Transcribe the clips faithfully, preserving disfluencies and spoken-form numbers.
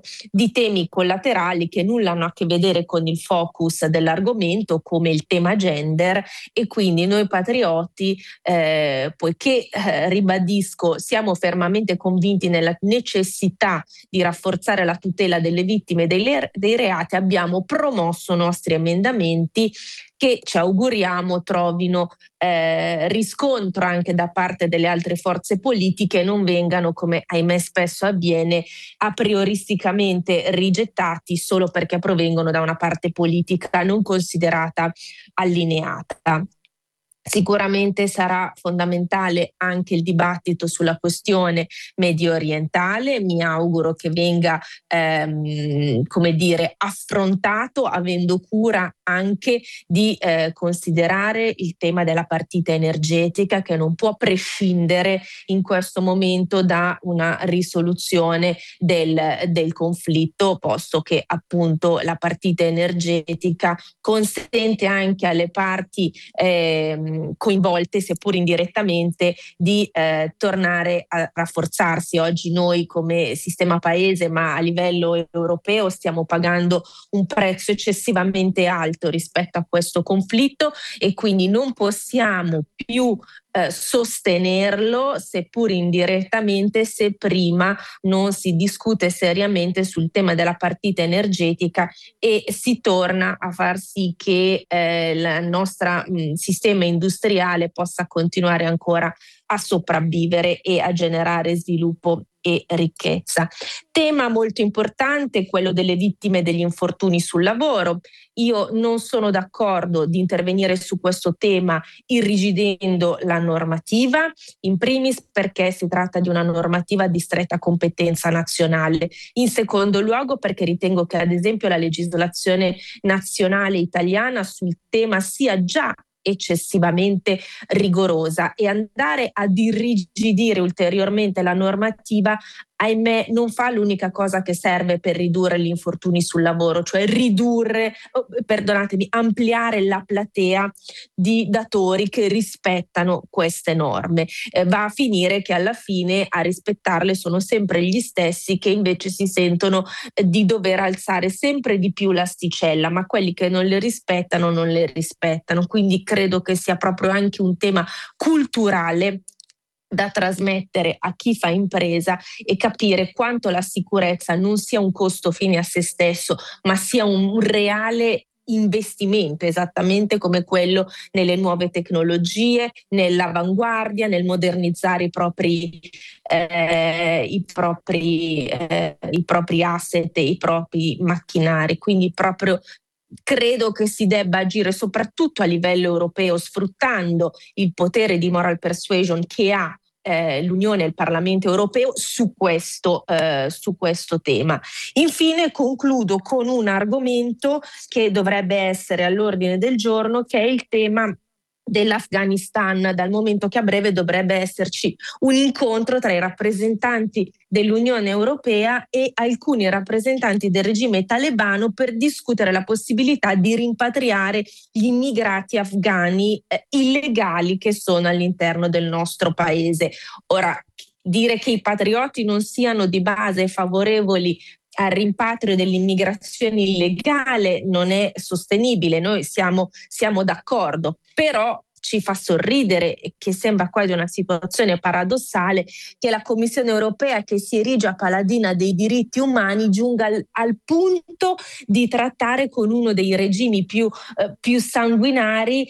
di temi collaterali che nulla hanno a che vedere con il focus dell'argomento, come il tema gender, e quindi noi patrioti, eh, poiché eh, ribadisco, siamo fermamente convinti nella necessità di rafforzare la tutela delle vittime dei, dei reati, abbiamo promosso nostri emendamenti che ci auguriamo trovino eh, riscontro anche da parte delle altre forze politiche e non vengano, come ahimè spesso avviene, a prioristicamente rigettati solo perché provengono da una parte politica non considerata allineata. Sicuramente sarà fondamentale anche il dibattito sulla questione medio orientale. Mi auguro che venga ehm, come dire, affrontato avendo cura anche di eh, considerare il tema della partita energetica, che non può prescindere in questo momento da una risoluzione del, del conflitto, posto che appunto la partita energetica consente anche alle parti ehm, coinvolte, seppur indirettamente, di eh, tornare a rafforzarsi. Oggi noi come sistema paese, ma a livello europeo, stiamo pagando un prezzo eccessivamente alto rispetto a questo conflitto e quindi non possiamo più eh, sostenerlo, seppur indirettamente, se prima non si discute seriamente sul tema della partita energetica e si torna a far sì che eh, il nostro mh, sistema industriale possa continuare ancora a sopravvivere e a generare sviluppo e ricchezza. Tema molto importante, quello delle vittime degli infortuni sul lavoro. Io non sono d'accordo di intervenire su questo tema irrigidendo la normativa, in primis perché si tratta di una normativa di stretta competenza nazionale, in secondo luogo perché ritengo che ad esempio la legislazione nazionale italiana sul tema sia già eccessivamente rigorosa e andare ad irrigidire ulteriormente la normativa, ahimè, non fa l'unica cosa che serve per ridurre gli infortuni sul lavoro, cioè ridurre, oh, perdonatemi, ampliare la platea di datori che rispettano queste norme. Eh, va a finire che alla fine a rispettarle sono sempre gli stessi che invece si sentono eh, di dover alzare sempre di più l'asticella, ma quelli che non le rispettano non le rispettano. Quindi credo che sia proprio anche un tema culturale da trasmettere a chi fa impresa e capire quanto la sicurezza non sia un costo fine a se stesso, ma sia un reale investimento, esattamente come quello nelle nuove tecnologie, nell'avanguardia, nel modernizzare i propri, eh, i propri, eh, i propri asset e i propri macchinari. Quindi proprio credo che si debba agire soprattutto a livello europeo, sfruttando il potere di moral persuasion che ha eh, l'Unione e il Parlamento europeo su questo, eh, su questo tema. Infine concludo con un argomento che dovrebbe essere all'ordine del giorno, che è il tema dell'Afghanistan, dal momento che a breve dovrebbe esserci un incontro tra i rappresentanti dell'Unione Europea e alcuni rappresentanti del regime talebano per discutere la possibilità di rimpatriare gli immigrati afghani eh, illegali che sono all'interno del nostro paese. Ora, dire che i patrioti non siano di base favorevoli al rimpatrio dell'immigrazione illegale non è sostenibile, noi siamo, siamo d'accordo, però ci fa sorridere e che sembra quasi una situazione paradossale che la Commissione europea, che si erige a paladina dei diritti umani, giunga al, al punto di trattare con uno dei regimi più, eh, più sanguinari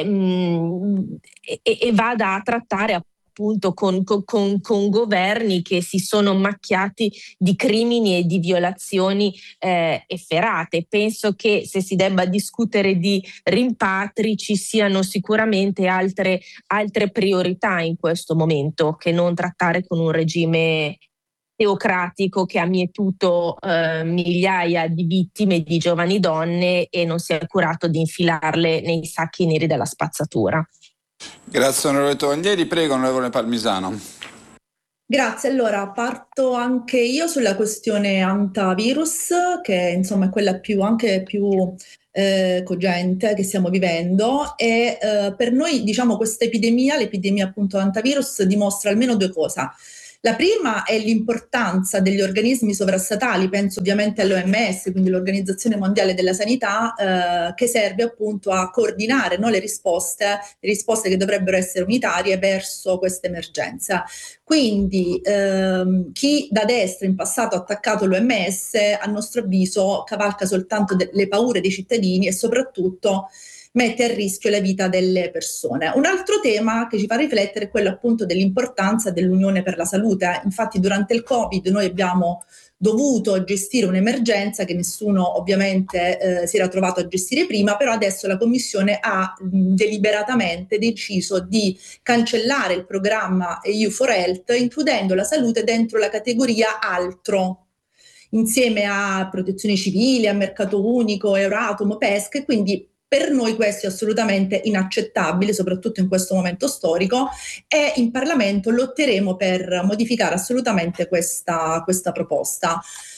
ehm, e, e vada a trattare appunto con, con, con governi che si sono macchiati di crimini e di violazioni eh, efferate. Penso che se si debba discutere di rimpatri ci siano sicuramente altre, altre priorità in questo momento che non trattare con un regime teocratico che ha mietuto eh, migliaia di vittime di giovani donne e non si è curato di infilarle nei sacchi neri della spazzatura. Grazie onorevole Tovaglieri, prego onorevole Palmisano. Grazie, allora parto anche io sulla questione antivirus, che insomma è quella più, anche più eh, cogente che stiamo vivendo e eh, per noi diciamo questa epidemia, l'epidemia appunto antivirus dimostra almeno due cose. La prima è l'importanza degli organismi sovrastatali, penso ovviamente all'O M S, quindi l'Organizzazione Mondiale della Sanità, eh, che serve appunto a coordinare, no, le risposte, le risposte che dovrebbero essere unitarie verso questa emergenza. Quindi ehm, chi da destra in passato ha attaccato l'O M S, a nostro avviso, cavalca soltanto de- le paure dei cittadini e soprattutto mette a rischio la vita delle persone. Un altro tema che ci fa riflettere è quello appunto dell'importanza dell'Unione per la Salute. Infatti durante il Covid noi abbiamo dovuto gestire un'emergenza che nessuno ovviamente eh, si era trovato a gestire prima, però adesso la Commissione ha mh, deliberatamente deciso di cancellare il programma E U for Health, includendo la salute dentro la categoria altro, insieme a protezione civile, a mercato unico, Euratom, pesca, e quindi per noi questo è assolutamente inaccettabile, soprattutto in questo momento storico, e in Parlamento lotteremo per modificare assolutamente questa, questa proposta.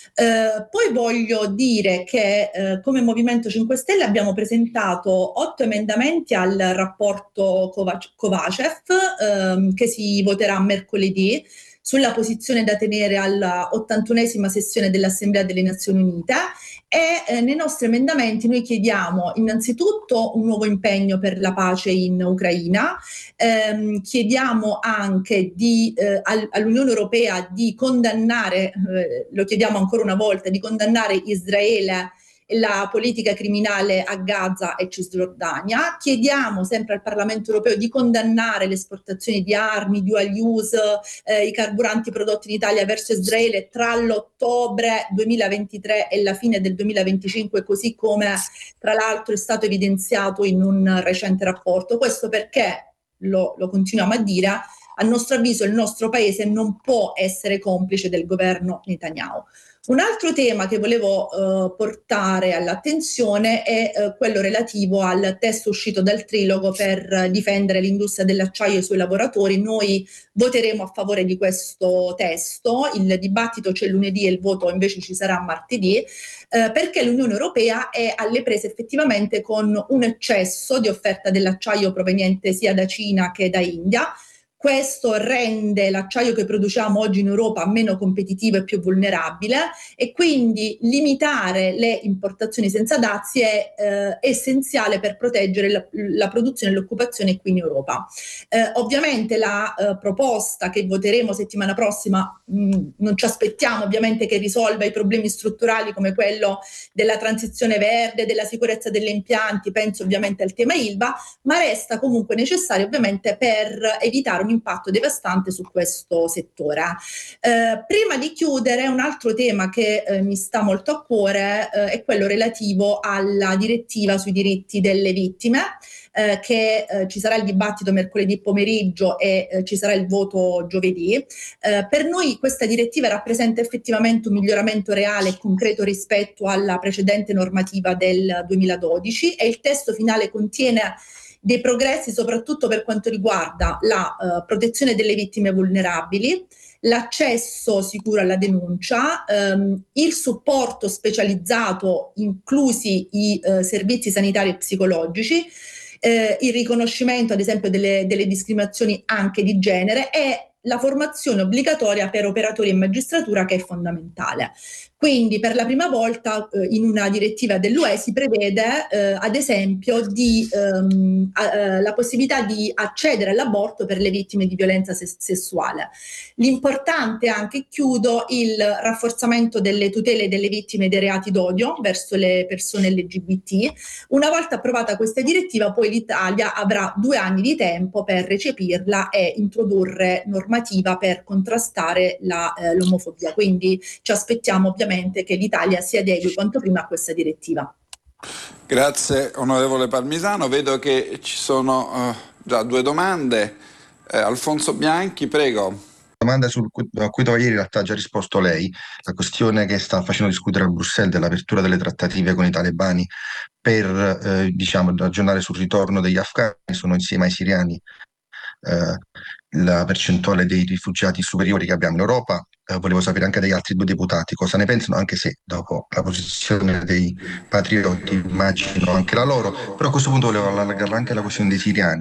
Eh, poi voglio dire che eh, come Movimento cinque Stelle abbiamo presentato otto emendamenti al rapporto Kovacev ehm, che si voterà mercoledì, sulla posizione da tenere alla ottantunesima sessione dell'Assemblea delle Nazioni Unite, e eh, nei nostri emendamenti noi chiediamo innanzitutto un nuovo impegno per la pace in Ucraina, ehm, chiediamo anche di, eh, all- all'Unione Europea di condannare, eh, lo chiediamo ancora una volta, di condannare Israele e la politica criminale a Gaza e Cisgiordania. Chiediamo sempre al Parlamento europeo di condannare le esportazioni di armi, dual use, eh, i carburanti prodotti in Italia verso Israele tra l'ottobre duemilaventitré e la fine del duemilaventicinque, così come tra l'altro è stato evidenziato in un recente rapporto. Questo perché, lo, lo continuiamo a dire, a nostro avviso il nostro paese non può essere complice del governo Netanyahu. Un altro tema che volevo eh, portare all'attenzione è eh, quello relativo al testo uscito dal trilogo per difendere l'industria dell'acciaio e i suoi lavoratori. Noi voteremo a favore di questo testo, il dibattito c'è lunedì e il voto invece ci sarà martedì, eh, perché l'Unione Europea è alle prese effettivamente con un eccesso di offerta dell'acciaio proveniente sia da Cina che da India. Questo rende l'acciaio che produciamo oggi in Europa meno competitivo e più vulnerabile, e quindi limitare le importazioni senza dazi è eh, essenziale per proteggere la, la produzione e l'occupazione qui in Europa. Eh, ovviamente la eh, proposta che voteremo settimana prossima mh, non ci aspettiamo ovviamente che risolva i problemi strutturali come quello della transizione verde, della sicurezza degli impianti, penso ovviamente al tema Ilva, ma resta comunque necessario ovviamente per evitare un impatto devastante su questo settore. Eh, prima di chiudere, un altro tema che eh, mi sta molto a cuore eh, è quello relativo alla direttiva sui diritti delle vittime, eh, che eh, ci sarà il dibattito mercoledì pomeriggio e eh, ci sarà il voto giovedì. Eh, per noi questa direttiva rappresenta effettivamente un miglioramento reale e concreto rispetto alla precedente normativa del duemiladodici, e il testo finale contiene dei progressi soprattutto per quanto riguarda la uh, protezione delle vittime vulnerabili, l'accesso sicuro alla denuncia, ehm, il supporto specializzato, inclusi i uh, servizi sanitari e psicologici, eh, il riconoscimento ad esempio delle, delle discriminazioni anche di genere, e la formazione obbligatoria per operatori e magistratura, che è fondamentale. Quindi per la prima volta eh, in una direttiva dell'U E si prevede eh, ad esempio di, ehm, a, la possibilità di accedere all'aborto per le vittime di violenza se- sessuale. L'importante anche, chiudo, il rafforzamento delle tutele delle vittime dei reati d'odio verso le persone L G B T. Una volta approvata questa direttiva, poi l'Italia avrà due anni di tempo per recepirla e introdurre normativa per contrastare la, eh, l'omofobia. Quindi ci aspettiamo ovviamente che l'Italia si adegui quanto prima a questa direttiva. Grazie onorevole Palmisano, vedo che ci sono uh, già due domande. Eh, Alfonso Bianchi, prego. Domanda sul cui, a cui ieri in realtà ha già risposto lei, la questione che sta facendo discutere a Bruxelles dell'apertura delle trattative con i talebani per eh, diciamo ragionare sul ritorno degli afghani. Sono insieme ai siriani eh, la percentuale dei rifugiati superiori che abbiamo in Europa. Eh, volevo sapere anche dagli altri due deputati cosa ne pensano, anche se dopo la posizione dei patrioti immagino anche la loro, però a questo punto volevo allargarla anche alla questione dei siriani.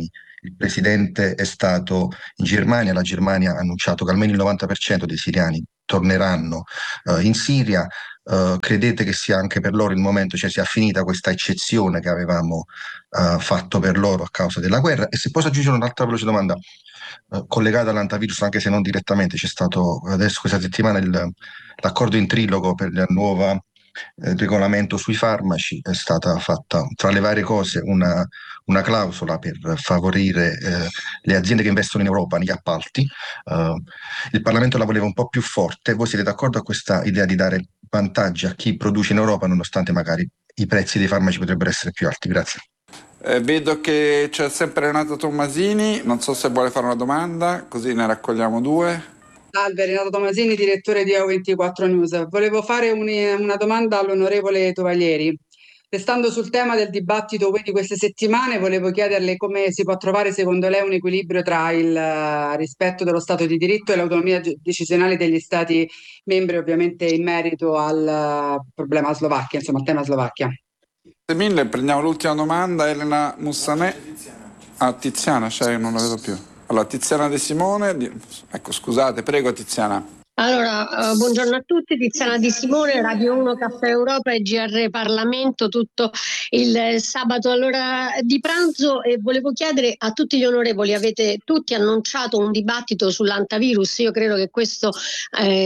Il presidente è stato in Germania, la Germania ha annunciato che almeno il novanta per cento dei siriani torneranno uh, in Siria. Uh, credete che sia anche per loro il momento, cioè sia finita questa eccezione che avevamo uh, fatto per loro a causa della guerra? E se posso aggiungere un'altra veloce domanda uh, collegata all'antivirus, anche se non direttamente, c'è stato adesso questa settimana il, l'accordo in trilogo per la nuova il regolamento sui farmaci. È stata fatta tra le varie cose una, una clausola per favorire eh, le aziende che investono in Europa negli appalti. Uh, il Parlamento la voleva un po' più forte. Voi siete d'accordo a questa idea di dare vantaggi a chi produce in Europa, nonostante magari i prezzi dei farmaci potrebbero essere più alti? Grazie. Eh, vedo che c'è sempre Renato Tommasini, non so se vuole fare una domanda, così ne raccogliamo due. Salve, Renato Tomasini, direttore di A O ventiquattro News. Volevo fare un, una domanda all'onorevole Tovaglieri. Restando sul tema del dibattito U E di queste settimane, volevo chiederle come si può trovare secondo lei un equilibrio tra il uh, rispetto dello Stato di diritto e l'autonomia decisionale degli Stati membri, ovviamente in merito al uh, problema Slovacchia, insomma al tema Slovacchia. Grazie mille, prendiamo l'ultima domanda, Elena Mussanè. Ah, Tiziana, cioè non la vedo più. Allora, Tiziana De Simone, ecco scusate, prego Tiziana. Allora, uh, buongiorno a tutti, Tiziana Di Simone, Radio uno, Caffè Europa e G R Parlamento, tutto il eh, sabato all'ora di pranzo, e volevo chiedere a tutti gli onorevoli, avete tutti annunciato un dibattito sull'antivirus. Io credo che questo eh,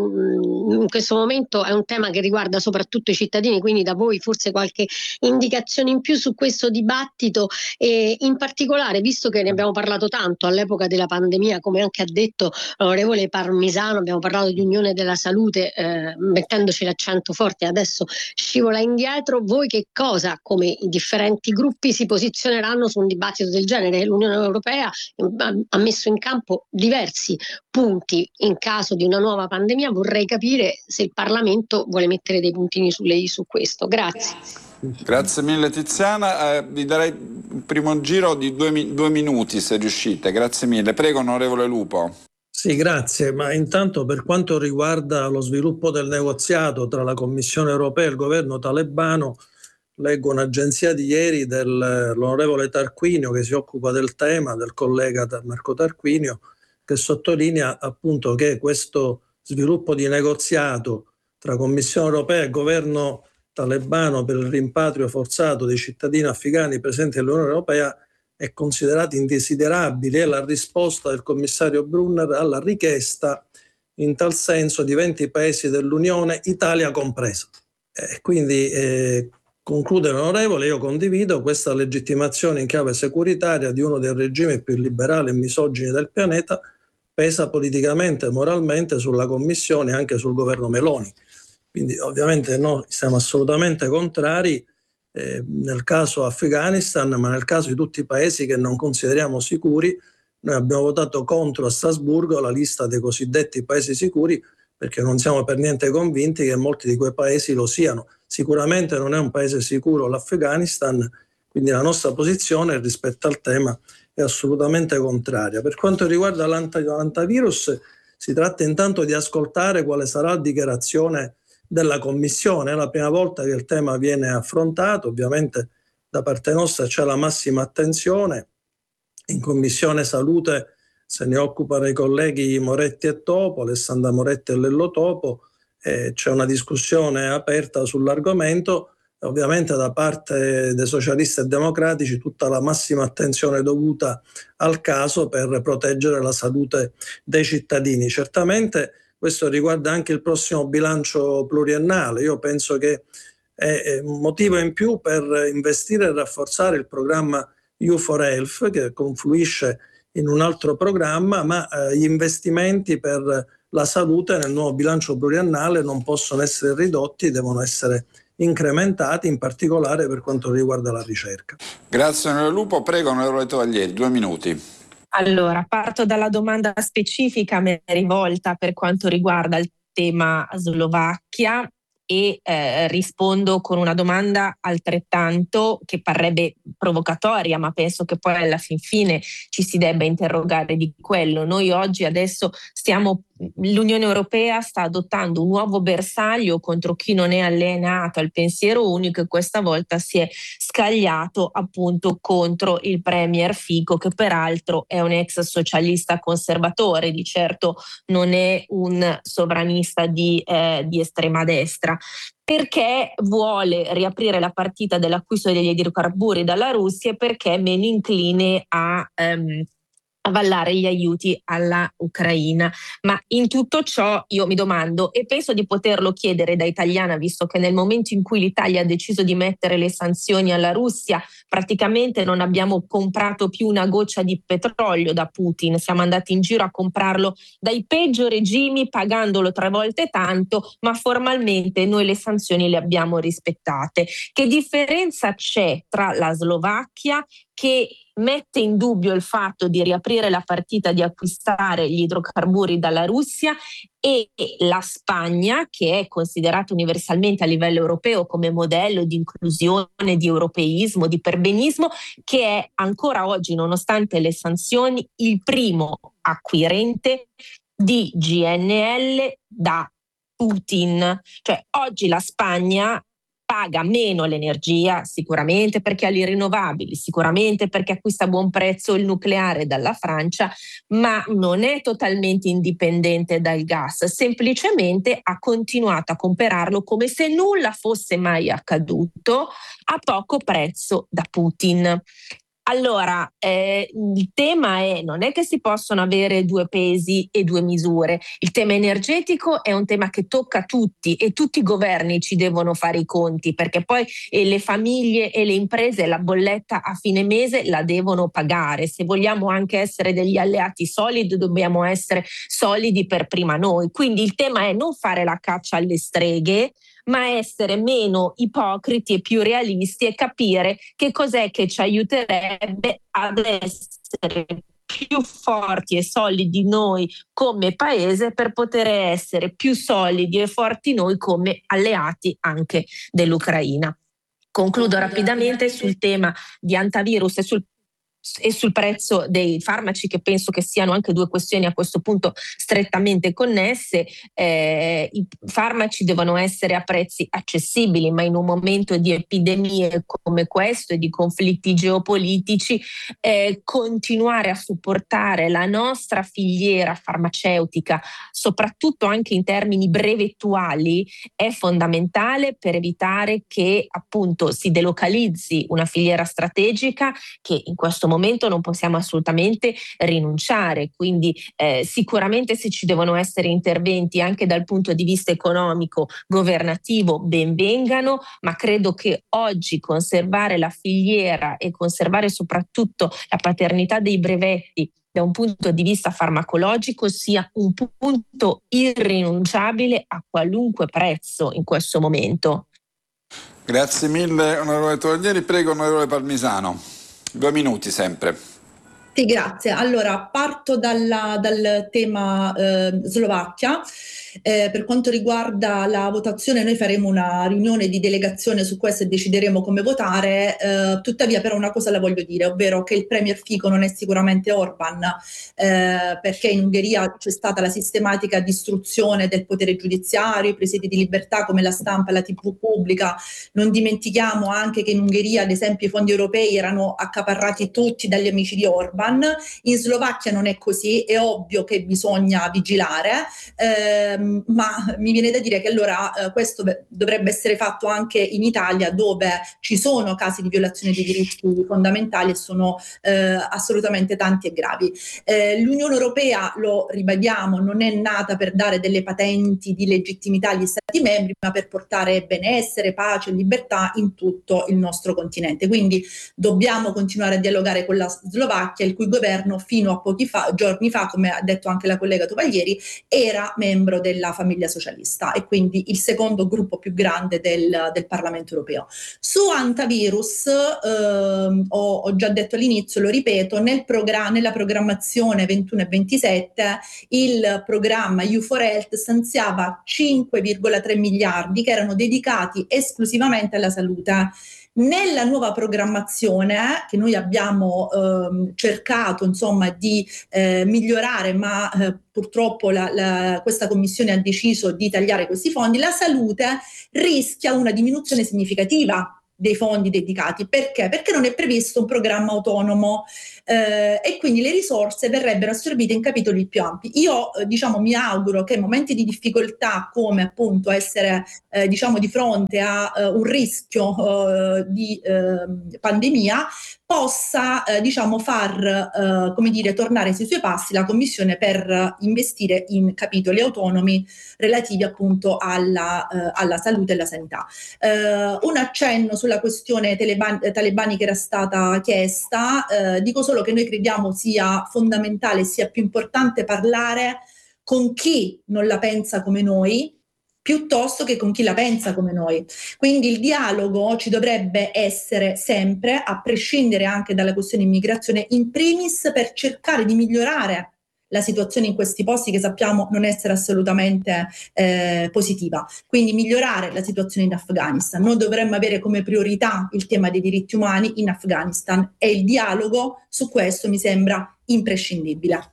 in, in questo momento è un tema che riguarda soprattutto i cittadini, quindi da voi forse qualche indicazione in più su questo dibattito, e in particolare, visto che ne abbiamo parlato tanto all'epoca della pandemia, come anche ha detto l'onorevole Parmisano, abbiamo parlato di unione della salute eh, mettendoci l'accento forte, adesso scivola indietro. Voi che cosa, come i differenti gruppi, si posizioneranno su un dibattito del genere? L'Unione Europea ha messo in campo diversi punti in caso di una nuova pandemia, vorrei capire se il Parlamento vuole mettere dei puntini sulle i su questo. Grazie. Grazie mille Tiziana, eh, vi darei un primo giro di due, due minuti se riuscite, grazie mille. Prego onorevole Lupo. Sì, grazie, ma intanto per quanto riguarda lo sviluppo del negoziato tra la Commissione europea e il governo talebano, leggo un'agenzia di ieri dell'onorevole Tarquinio che si occupa del tema, del collega Marco Tarquinio, che sottolinea appunto che questo sviluppo di negoziato tra Commissione europea e governo talebano per il rimpatrio forzato dei cittadini afghani presenti nell'Unione Europea è considerato indesiderabile. È la risposta del commissario Brunner alla richiesta in tal senso di venti paesi dell'Unione, Italia compresa. Eh, quindi eh, conclude l'onorevole, io condivido questa legittimazione in chiave securitaria di uno dei regimi più liberali e misogini del pianeta, pesa politicamente e moralmente sulla Commissione e anche sul governo Meloni. Quindi ovviamente noi siamo assolutamente contrari Eh, nel caso Afghanistan, ma nel caso di tutti i paesi che non consideriamo sicuri. Noi abbiamo votato contro a Strasburgo la lista dei cosiddetti paesi sicuri perché non siamo per niente convinti che molti di quei paesi lo siano. Sicuramente non è un paese sicuro l'Afghanistan, quindi la nostra posizione rispetto al tema è assolutamente contraria. Per quanto riguarda l'antivirus, si tratta intanto di ascoltare quale sarà la dichiarazione della Commissione. È la prima volta che il tema viene affrontato, ovviamente da parte nostra c'è la massima attenzione. In Commissione Salute se ne occupano i colleghi Moretti e Topo, Alessandra Moretti e Lello Topo, eh, c'è una discussione aperta sull'argomento. Ovviamente da parte dei socialisti e democratici tutta la massima attenzione dovuta al caso per proteggere la salute dei cittadini. Certamente questo riguarda anche il prossimo bilancio pluriennale. Io penso che è un motivo in più per investire e rafforzare il programma E U for Health, che confluisce in un altro programma, ma eh, gli investimenti per la salute nel nuovo bilancio pluriennale non possono essere ridotti, devono essere incrementati, in particolare per quanto riguarda la ricerca. Grazie onorevole Lupo, prego onorevole Tovaglieri, due minuti. Allora, parto dalla domanda specifica me rivolta per quanto riguarda il tema Slovacchia e eh, rispondo con una domanda altrettanto che parrebbe provocatoria, ma penso che poi alla fin fine ci si debba interrogare di quello. Noi oggi adesso stiamo l'Unione Europea sta adottando un nuovo bersaglio contro chi non è allineato al pensiero unico e questa volta si è scagliato appunto contro il premier Fico, che peraltro è un ex socialista conservatore, di certo non è un sovranista di, eh, di estrema destra, perché vuole riaprire la partita dell'acquisto degli idrocarburi dalla Russia e perché è meno incline a ehm, avallare gli aiuti alla Ucraina. Ma in tutto ciò io mi domando, e penso di poterlo chiedere da italiana, visto che nel momento in cui l'Italia ha deciso di mettere le sanzioni alla Russia, praticamente non abbiamo comprato più una goccia di petrolio da Putin, siamo andati in giro a comprarlo dai peggio regimi pagandolo tre volte tanto, ma formalmente noi le sanzioni le abbiamo rispettate. Che differenza c'è tra la Slovacchia, che mette in dubbio il fatto di riaprire la partita di acquistare gli idrocarburi dalla Russia, e la Spagna, che è considerata universalmente a livello europeo come modello di inclusione, di europeismo, di perbenismo, che è ancora oggi, nonostante le sanzioni, il primo acquirente di G N L da Putin. Cioè oggi la Spagna paga meno l'energia, sicuramente perché ha le rinnovabili, sicuramente perché acquista a buon prezzo il nucleare dalla Francia, ma non è totalmente indipendente dal gas, semplicemente ha continuato a comprarlo come se nulla fosse mai accaduto a poco prezzo da Putin. Allora, eh, il tema è, non è che si possono avere due pesi e due misure. Il tema energetico è un tema che tocca tutti e tutti i governi ci devono fare i conti, perché poi eh, le famiglie e le imprese la bolletta a fine mese la devono pagare. Se vogliamo anche essere degli alleati solidi, dobbiamo essere solidi per prima noi. Quindi il tema è non fare la caccia alle streghe, ma essere meno ipocriti e più realisti e capire che cos'è che ci aiuterebbe ad essere più forti e solidi noi come paese, per poter essere più solidi e forti noi come alleati anche dell'Ucraina. Concludo rapidamente sul tema di antivirus e sul e sul prezzo dei farmaci, che penso che siano anche due questioni a questo punto strettamente connesse. Eh, i farmaci devono essere a prezzi accessibili, ma in un momento di epidemie come questo e di conflitti geopolitici, eh, continuare a supportare la nostra filiera farmaceutica, soprattutto anche in termini brevettuali, è fondamentale per evitare che appunto si delocalizzi una filiera strategica che in questo momento non possiamo assolutamente rinunciare. Quindi eh, sicuramente se ci devono essere interventi anche dal punto di vista economico, governativo, ben vengano, ma credo che oggi conservare la filiera e conservare soprattutto la paternità dei brevetti da un punto di vista farmacologico sia un punto irrinunciabile a qualunque prezzo in questo momento. Grazie mille onorevole Tovaglieri, prego onorevole Palmisano, due minuti sempre. Sì, grazie. Allora, parto dalla, dal tema eh, Slovacchia. Eh, per quanto riguarda la votazione, noi faremo una riunione di delegazione su questo e decideremo come votare. Eh, tuttavia, però, una cosa la voglio dire, ovvero che il premier Fico non è sicuramente Orban, eh, perché in Ungheria c'è stata la sistematica distruzione del potere giudiziario, i presidi di libertà come la stampa e la tivù pubblica. Non dimentichiamo anche che in Ungheria, ad esempio, i fondi europei erano accaparrati tutti dagli amici di Orban. In Slovacchia non è così, è ovvio che bisogna vigilare, ehm, ma mi viene da dire che allora eh, questo be- dovrebbe essere fatto anche in Italia, dove ci sono casi di violazione dei diritti fondamentali e sono eh, assolutamente tanti e gravi. Eh, L'Unione Europea, lo ribadiamo, non è nata per dare delle patenti di legittimità agli Stati membri, ma per portare benessere, pace e libertà in tutto il nostro continente. Quindi dobbiamo continuare a dialogare con la Slovacchia, il cui governo fino a pochi fa, giorni fa, come ha detto anche la collega Tovaglieri, era membro della famiglia socialista e quindi il secondo gruppo più grande del, del Parlamento europeo. Su antivirus, eh, ho, ho già detto all'inizio, lo ripeto, nel progra- nella programmazione ventuno e ventisette il programma E U for Health stanziava cinque virgola tre miliardi che erano dedicati esclusivamente alla salute. Nella nuova programmazione che noi abbiamo eh, cercato insomma di eh, migliorare, ma eh, purtroppo la, la, questa commissione ha deciso di tagliare questi fondi, la salute rischia una diminuzione significativa dei fondi dedicati. Perché? Perché non è previsto un programma autonomo eh, e quindi le risorse verrebbero assorbite in capitoli più ampi. Io eh, diciamo mi auguro che in momenti di difficoltà, come appunto essere eh, diciamo di fronte a uh, un rischio uh, di uh, pandemia, possa eh, diciamo far eh, come dire tornare sui suoi passi la Commissione per investire in capitoli autonomi relativi appunto alla, eh, alla salute e alla sanità. Eh, un accenno sulla questione Taliban, talebani che era stata chiesta, eh, dico solo che noi crediamo sia fondamentale, sia più importante parlare con chi non la pensa come noi, piuttosto che con chi la pensa come noi. Quindi il dialogo ci dovrebbe essere sempre, a prescindere anche dalla questione immigrazione, in primis per cercare di migliorare la situazione in questi posti che sappiamo non essere assolutamente eh, positiva. Quindi migliorare la situazione in Afghanistan. Noi dovremmo avere come priorità il tema dei diritti umani in Afghanistan e il dialogo su questo mi sembra imprescindibile.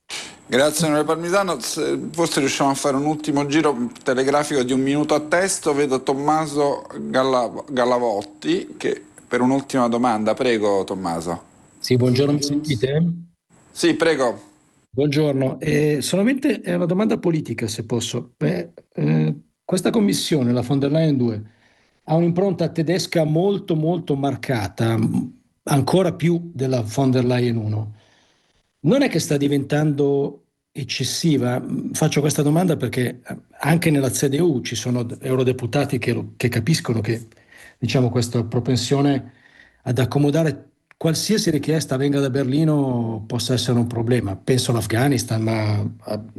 Grazie onorevole Palmisano, forse riusciamo a fare un ultimo giro telegrafico di un minuto a testo. Vedo Tommaso Galla- Gallavotti che per un'ultima domanda, prego Tommaso. Sì, buongiorno, mi sentite? Sì, prego. Buongiorno, eh, solamente è una domanda politica se posso. Beh, eh, questa commissione, la von der Leyen due, ha un'impronta tedesca molto molto marcata, ancora più della von der Leyen uno. Non è che sta diventando eccessiva? Faccio questa domanda perché anche nella C D U ci sono eurodeputati che, lo, che capiscono che diciamo, questa propensione ad accomodare qualsiasi richiesta venga da Berlino possa essere un problema. Penso all'Afghanistan, ma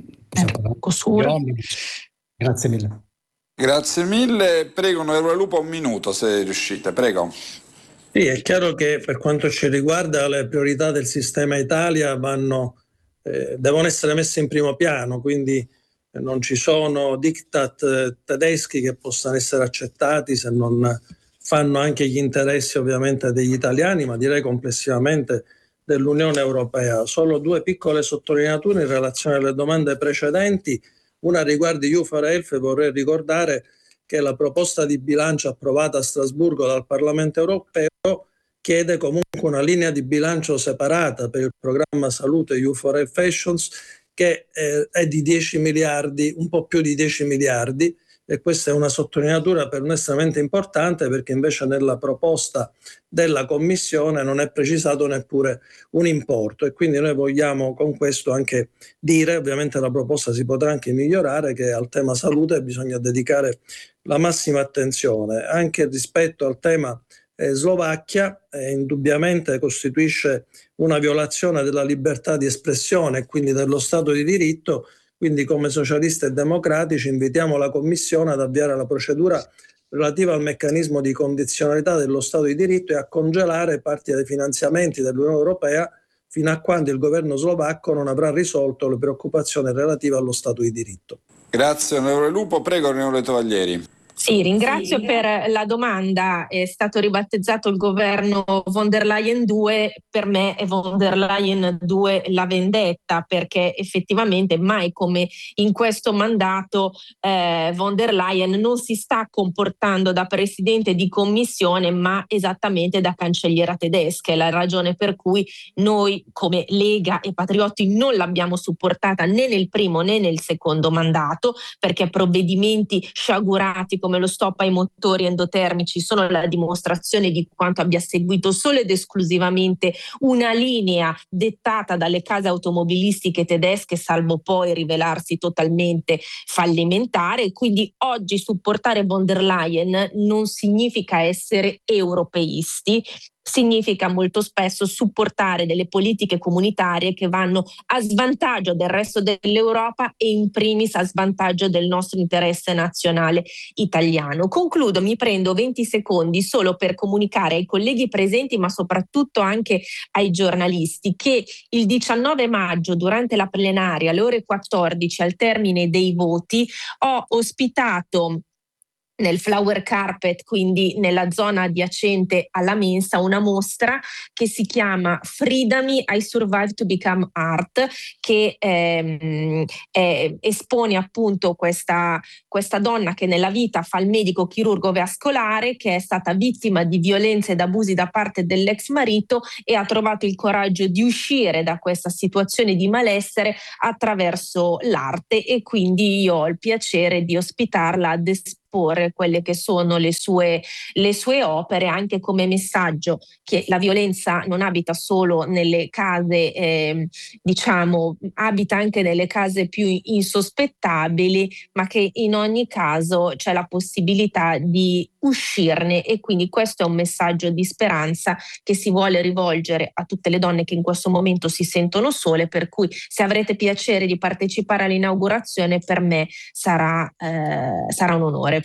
possiamo eh, Grazie mille. Grazie mille. Prego, onorevole Lupo, un minuto se riuscite, prego. Sì, è chiaro che per quanto ci riguarda le priorità del sistema Italia vanno, eh, devono essere messe in primo piano, quindi eh, non ci sono diktat eh, tedeschi che possano essere accettati se non fanno anche gli interessi ovviamente degli italiani, ma direi complessivamente dell'Unione Europea. Solo due piccole sottolineature in relazione alle domande precedenti. Una riguarda You for Health, vorrei ricordare che la proposta di bilancio approvata a Strasburgo dal Parlamento europeo chiede comunque una linea di bilancio separata per il programma Salute You for Health Fashions che eh, è di dieci miliardi, un po' più di dieci miliardi, e questa è una sottolineatura per noi estremamente importante perché invece nella proposta della Commissione non è precisato neppure un importo e quindi noi vogliamo con questo anche dire, ovviamente la proposta si potrà anche migliorare, che al tema salute bisogna dedicare la massima attenzione anche rispetto al tema eh, Slovacchia, eh, indubbiamente costituisce una violazione della libertà di espressione e quindi dello Stato di diritto. Quindi come socialisti e democratici invitiamo la Commissione ad avviare la procedura relativa al meccanismo di condizionalità dello Stato di diritto e a congelare parti dei finanziamenti dell'Unione Europea fino a quando il governo slovacco non avrà risolto le preoccupazioni relative allo Stato di diritto. Grazie onorevole Lupo, prego onorevole Tovaglieri. Sì, ringrazio per la domanda. È stato ribattezzato il governo von der Leyen due, per me è von der Leyen due la vendetta, perché effettivamente mai come in questo mandato eh, von der Leyen non si sta comportando da presidente di commissione ma esattamente da cancelliera tedesca. È la ragione per cui noi come Lega e Patrioti non l'abbiamo supportata né nel primo né nel secondo mandato, perché provvedimenti sciagurati come lo stop ai motori endotermici sono la dimostrazione di quanto abbia seguito solo ed esclusivamente una linea dettata dalle case automobilistiche tedesche, salvo poi rivelarsi totalmente fallimentare. Quindi oggi supportare von der Leyen non significa essere europeisti, significa molto spesso supportare delle politiche comunitarie che vanno a svantaggio del resto dell'Europa e in primis a svantaggio del nostro interesse nazionale italiano. Concludo, mi prendo venti secondi solo per comunicare ai colleghi presenti ma soprattutto anche ai giornalisti che il diciannove maggio durante la plenaria alle ore quattordici al termine dei voti ho ospitato nel flower carpet, quindi nella zona adiacente alla mensa, una mostra che si chiama Freedom, I Survive to Become Art, che ehm, eh, espone appunto questa, questa donna che nella vita fa il medico chirurgo vascolare, che è stata vittima di violenze ed abusi da parte dell'ex marito e ha trovato il coraggio di uscire da questa situazione di malessere attraverso l'arte, e quindi io ho il piacere di ospitarla ad esporre quelle che sono le sue, le sue opere, anche come messaggio che la violenza non abita solo nelle case, eh, diciamo, abita anche nelle case più insospettabili, ma che in ogni caso c'è la possibilità di uscirne, e quindi questo è un messaggio di speranza che si vuole rivolgere a tutte le donne che in questo momento si sentono sole, per cui se avrete piacere di partecipare all'inaugurazione, per me sarà, eh, sarà un onore.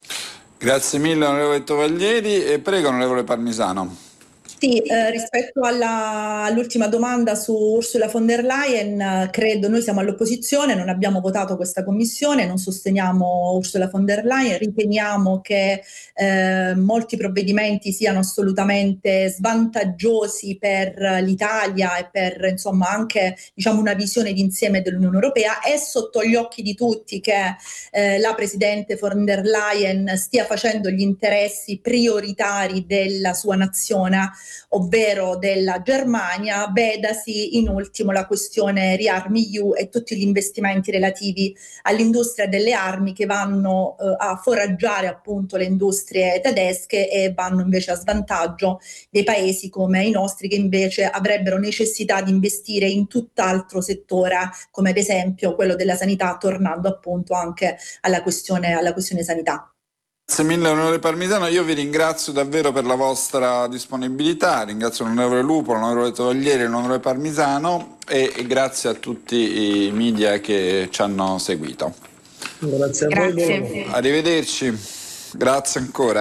Grazie mille onorevole Tovaglieri, e prego onorevole Parmisano. Sì, eh, rispetto alla, all'ultima domanda su Ursula von der Leyen, eh, credo, noi siamo all'opposizione, non abbiamo votato questa commissione, non sosteniamo Ursula von der Leyen, riteniamo che eh, molti provvedimenti siano assolutamente svantaggiosi per l'Italia e per, insomma, anche, diciamo, una visione d'insieme dell'Unione Europea. È sotto gli occhi di tutti che eh, la Presidente von der Leyen stia facendo gli interessi prioritari della sua nazione, ovvero della Germania, vedasi in ultimo la questione ReArmEU e tutti gli investimenti relativi all'industria delle armi che vanno eh, a foraggiare appunto le industrie tedesche e vanno invece a svantaggio dei paesi come i nostri, che invece avrebbero necessità di investire in tutt'altro settore, come ad esempio quello della sanità, tornando appunto anche alla questione, alla questione sanità. Grazie mille onorevole Parmisano, io vi ringrazio davvero per la vostra disponibilità, ringrazio l'onorevole Lupo, l'onorevole Tovaglieri e l'onorevole Parmisano, e, e grazie a tutti i media che ci hanno seguito. Grazie a Grazie. voi. Arrivederci, grazie ancora.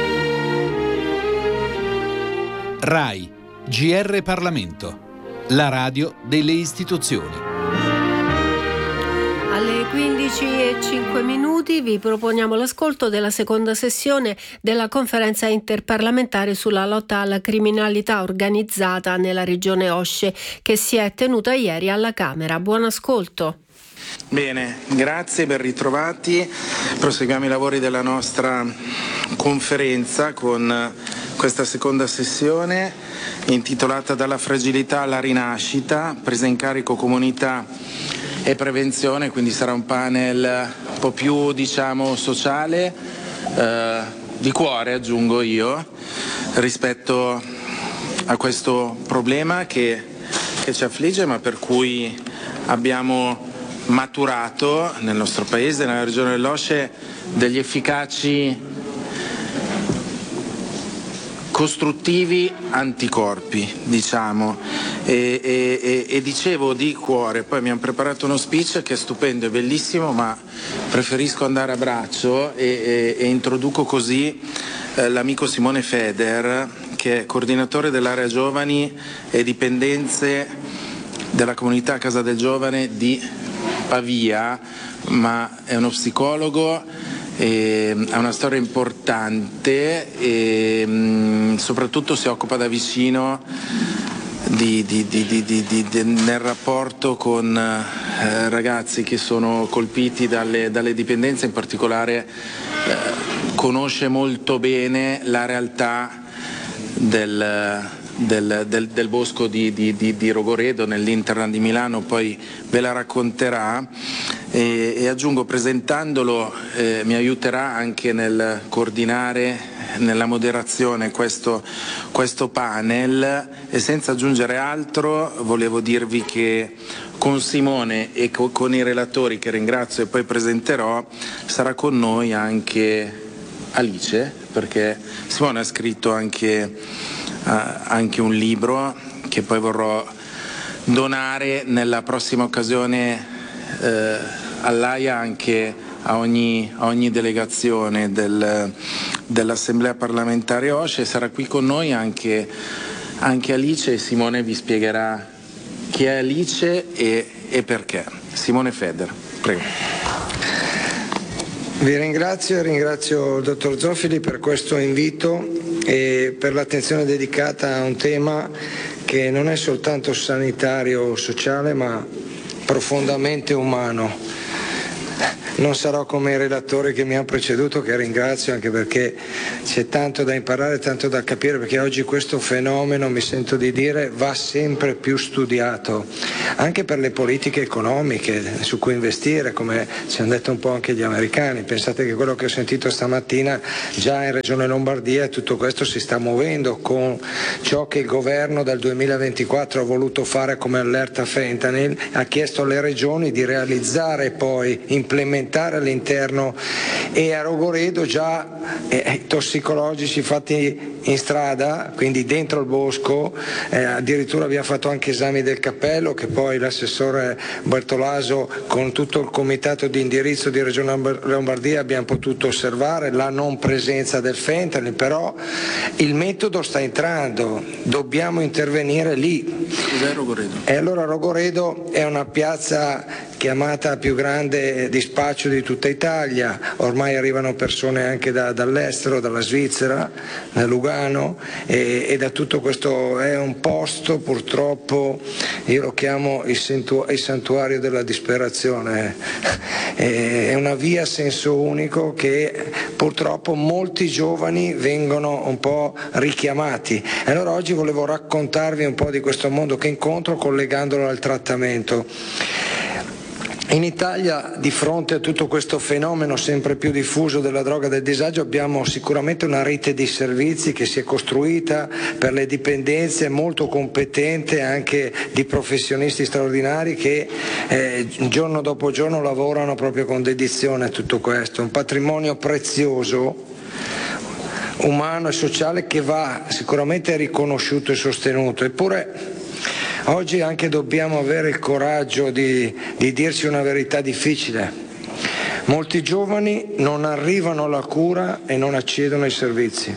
RAI, G R Parlamento, la radio delle istituzioni. Alle quindici e cinque minuti vi proponiamo l'ascolto della seconda sessione della conferenza interparlamentare sulla lotta alla criminalità organizzata nella regione Osce, che si è tenuta ieri alla Camera. Buon ascolto. Bene, grazie, ben ritrovati. Proseguiamo i lavori della nostra conferenza con questa seconda sessione intitolata Dalla fragilità alla rinascita, presa in carico comunità e prevenzione, quindi sarà un panel un po' più, diciamo, sociale, eh, di cuore aggiungo io, rispetto a questo problema che, che ci affligge, ma per cui abbiamo maturato nel nostro paese, nella regione dell'Osce, degli efficaci costruttivi anticorpi, diciamo, e, e, e dicevo di cuore. Poi mi hanno preparato uno speech che è stupendo e bellissimo, ma preferisco andare a braccio e, e, e introduco così eh, l'amico Simone Feder, che è coordinatore dell'area giovani e dipendenze della comunità Casa del Giovane di Pavia, ma è uno psicologo. E ha una storia importante e mh, soprattutto si occupa da vicino di, di, di, di, di, di, di, nel rapporto con eh, ragazzi che sono colpiti dalle, dalle dipendenze, in particolare eh, conosce molto bene la realtà del, del, del, del bosco di, di, di, di Rogoredo nell'Interland di Milano, poi ve la racconterà. E, e aggiungo, presentandolo eh, mi aiuterà anche nel coordinare, nella moderazione questo, questo panel, e senza aggiungere altro volevo dirvi che con Simone e co- con i relatori, che ringrazio e poi presenterò, sarà con noi anche Alice, perché Simone ha scritto anche, uh, anche un libro che poi vorrò donare nella prossima occasione Eh, all'AIA, anche a ogni, a ogni delegazione del, dell'Assemblea parlamentare Osce. Sarà qui con noi anche, anche Alice, e Simone vi spiegherà chi è Alice e, e perché. Simone Feder, prego. Vi ringrazio e ringrazio il dottor Zoffili per questo invito e per l'attenzione dedicata a un tema che non è soltanto sanitario o sociale, ma profondamente umano. Non sarò come i relatori che mi hanno preceduto, che ringrazio, anche perché c'è tanto da imparare, tanto da capire, perché oggi questo fenomeno, mi sento di dire, va sempre più studiato, anche per le politiche economiche su cui investire, come ci hanno detto un po' anche gli americani. Pensate che quello che ho sentito stamattina già in Regione Lombardia, tutto questo si sta muovendo con ciò che il governo dal duemilaventiquattro ha voluto fare come allerta fentanyl, ha chiesto alle regioni di realizzare e poi implementare all'interno, e a Rogoredo già eh, tossicologici fatti in strada, quindi dentro il bosco, eh, addirittura abbiamo fatto anche esami del cappello che poi l'assessore Bertolaso con tutto il comitato di indirizzo di Regione Lombardia abbiamo potuto osservare la non presenza del fentanyl, però il metodo sta entrando, dobbiamo intervenire lì. Cos'è Rogoredo? E allora Rogoredo è una piazza chiamata più grande di spaccio di tutta Italia, ormai arrivano persone anche da, dall'estero, dalla Svizzera, da Lugano, e, e da tutto questo è un posto, purtroppo io lo chiamo il, santu- il santuario della disperazione, è una via a senso unico che purtroppo molti giovani vengono un po' richiamati. E allora oggi volevo raccontarvi un po' di questo mondo che incontro collegandolo al trattamento. In Italia, di fronte a tutto questo fenomeno sempre più diffuso della droga e del disagio, abbiamo sicuramente una rete di servizi che si è costruita per le dipendenze, molto competente, anche di professionisti straordinari che eh, giorno dopo giorno lavorano proprio con dedizione a tutto questo. Un patrimonio prezioso, umano e sociale, che va sicuramente riconosciuto e sostenuto. Eppure oggi anche dobbiamo avere il coraggio di, di dirci una verità difficile. Molti giovani non arrivano alla cura e non accedono ai servizi.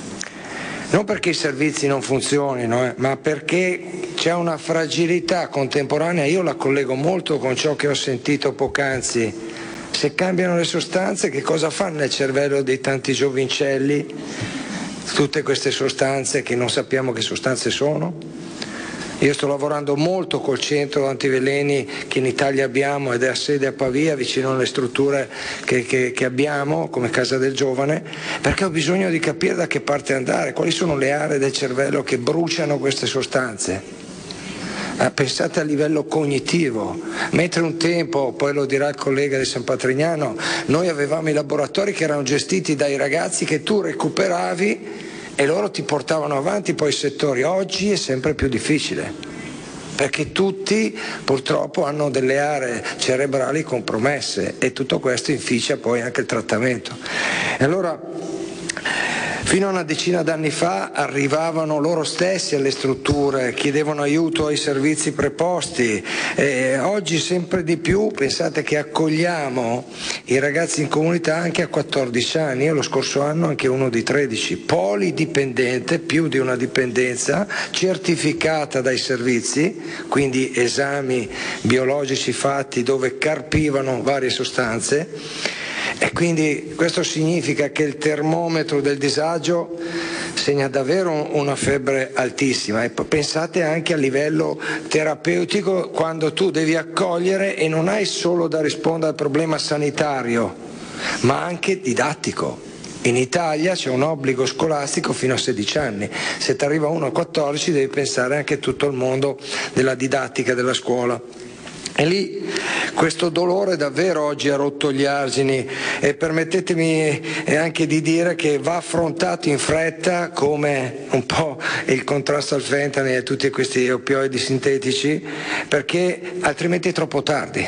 Non perché i servizi non funzionino, eh, ma perché c'è una fragilità contemporanea. Io la collego molto con ciò che ho sentito poc'anzi. Se cambiano le sostanze, che cosa fanno nel cervello dei tanti giovincelli? Tutte queste sostanze che non sappiamo che sostanze sono? Io sto lavorando molto col centro antiveleni che in Italia abbiamo ed è a sede a Pavia, vicino alle strutture che, che, che abbiamo come Casa del Giovane, perché ho bisogno di capire da che parte andare, quali sono le aree del cervello che bruciano queste sostanze. Eh, pensate a livello cognitivo, mentre un tempo, poi lo dirà il collega di San Patrignano, noi avevamo i laboratori che erano gestiti dai ragazzi che tu recuperavi e loro ti portavano avanti poi i settori. Oggi è sempre più difficile, perché tutti purtroppo hanno delle aree cerebrali compromesse e tutto questo inficia poi anche il trattamento. E allora, fino a una decina d'anni fa arrivavano loro stessi alle strutture, chiedevano aiuto ai servizi preposti, e oggi sempre di più pensate che accogliamo i ragazzi in comunità anche a quattordici anni, io lo scorso anno anche uno di tredici, polidipendente, più di una dipendenza, certificata dai servizi, quindi esami biologici fatti dove carpivano varie sostanze. E quindi questo significa che il termometro del disagio segna davvero una febbre altissima, e pensate anche a livello terapeutico, quando tu devi accogliere e non hai solo da rispondere al problema sanitario ma anche didattico. In Italia c'è un obbligo scolastico fino a sedici anni, se ti arriva uno a quattordici devi pensare anche a tutto il mondo della didattica della scuola. E lì questo dolore davvero oggi ha rotto gli argini, e permettetemi anche di dire che va affrontato in fretta, come un po' il contrasto al fentanyl e tutti questi oppioidi sintetici, perché altrimenti è troppo tardi.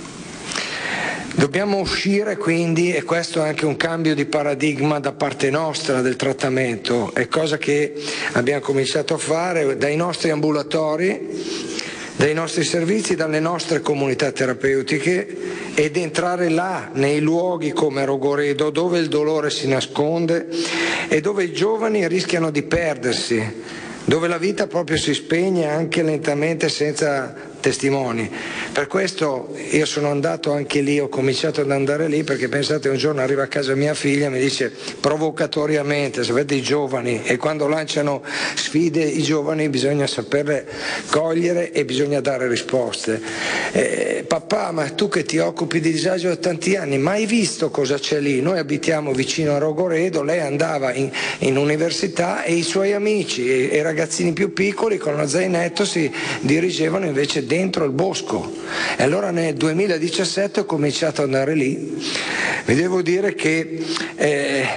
Dobbiamo uscire quindi, e questo è anche un cambio di paradigma da parte nostra del trattamento, è cosa che abbiamo cominciato a fare dai nostri ambulatori, dai nostri servizi, dalle nostre comunità terapeutiche, ed entrare là nei luoghi come Rogoredo, dove il dolore si nasconde e dove i giovani rischiano di perdersi, dove la vita proprio si spegne anche lentamente senza testimoni, Per questo io sono andato anche lì, ho cominciato ad andare lì perché pensate, un giorno arriva a casa mia figlia e mi dice provocatoriamente, sapete i giovani, e quando lanciano sfide i giovani bisogna saperle cogliere e bisogna dare risposte. Eh, papà, ma tu che ti occupi di disagio da tanti anni, mai visto cosa c'è lì? Noi abitiamo vicino a Rogoredo, lei andava in, in università e i suoi amici e, e i ragazzini più piccoli con lo zainetto si dirigevano invece dentro il bosco. E allora nel duemiladiciassette ho cominciato ad andare lì. Vi devo dire che eh,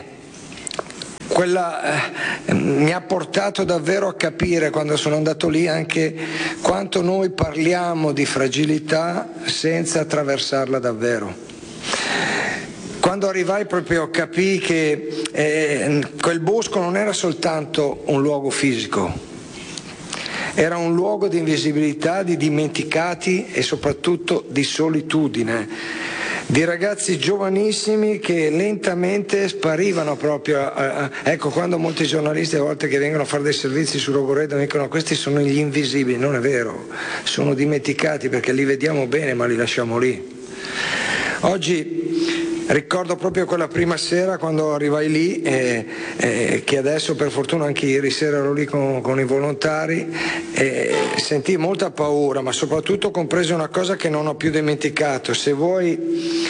quella eh, mi ha portato davvero a capire, quando sono andato lì, anche quanto noi parliamo di fragilità senza attraversarla davvero. Quando arrivai proprio capii che eh, quel bosco non era soltanto un luogo fisico, era un luogo di invisibilità, di dimenticati e soprattutto di solitudine, di ragazzi giovanissimi che lentamente sparivano proprio. A, a, ecco, quando molti giornalisti a volte che vengono a fare dei servizi su Rogoredo dicono questi sono gli invisibili, non è vero, sono dimenticati perché li vediamo bene ma li lasciamo lì. Oggi ricordo proprio quella prima sera quando arrivai lì, eh, eh, che adesso per fortuna anche ieri sera ero lì con, con i volontari, e sentii molta paura, ma soprattutto compresi una cosa che non ho più dimenticato: se vuoi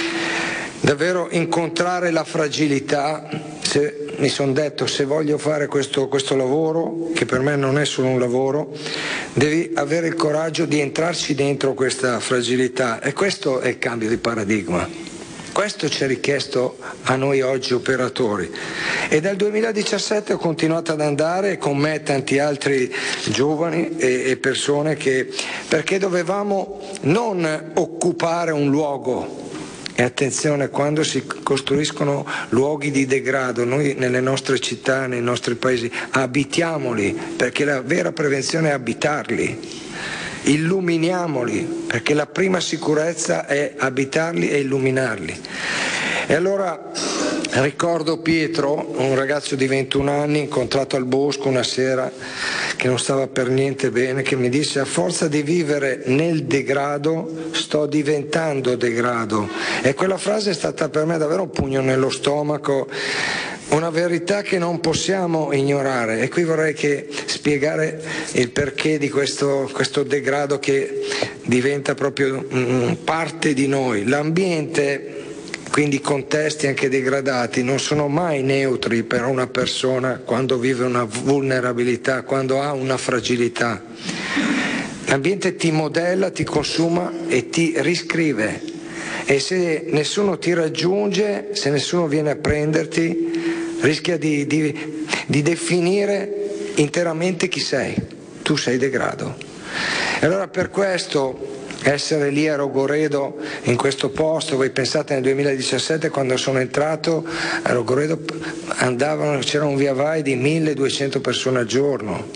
davvero incontrare la fragilità, se, mi sono detto, se voglio fare questo, questo lavoro, che per me non è solo un lavoro, devi avere il coraggio di entrarci dentro questa fragilità, e questo è il cambio di paradigma. Questo ci è richiesto a noi oggi operatori, e dal duemiladiciassette ho continuato ad andare con me tanti altri giovani e, e persone che, perché dovevamo non occupare un luogo. E attenzione, quando si costruiscono luoghi di degrado, noi nelle nostre città, nei nostri paesi, abitiamoli, perché la vera prevenzione è abitarli. Illuminiamoli, perché la prima sicurezza è abitarli e illuminarli. E allora ricordo Pietro, un ragazzo di ventuno anni, incontrato al bosco una sera, che non stava per niente bene, che mi disse: a forza di vivere nel degrado sto diventando degrado. E quella frase è stata per me davvero un pugno nello stomaco, una verità che non possiamo ignorare. E qui vorrei che spiegare il perché di questo, questo degrado che diventa proprio mm, parte di noi. L'ambiente, quindi i contesti anche degradati, non sono mai neutri per una persona quando vive una vulnerabilità, quando ha una fragilità. L'ambiente ti modella, ti consuma e ti riscrive, e se nessuno ti raggiunge, se nessuno viene a prenderti, rischia di, di, di definire interamente chi sei. Tu sei degrado. E allora per questo essere lì a Rogoredo, in questo posto, voi pensate nel duemiladiciassette quando sono entrato a Rogoredo andavano, c'era un via vai di milleduecento persone al giorno.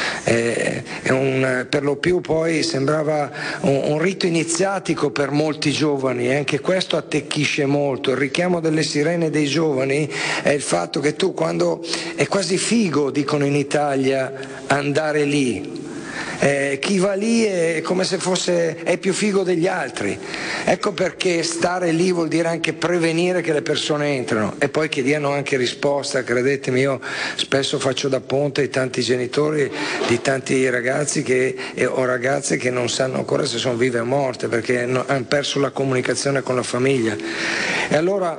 Eh, un, per lo più poi sembrava un, un rito iniziatico per molti giovani, e anche questo attecchisce molto. Il richiamo delle sirene dei giovani è il fatto che tu, quando è quasi figo, dicono in Italia, andare lì. Eh, chi va lì è come se fosse è più figo degli altri. Ecco perché stare lì vuol dire anche prevenire che le persone entrano, e poi che diano anche risposta. Credetemi, io spesso faccio da ponte ai tanti genitori di tanti ragazzi che, eh, o ragazze che non sanno ancora se sono vive o morte, perché no, hanno perso la comunicazione con la famiglia. E allora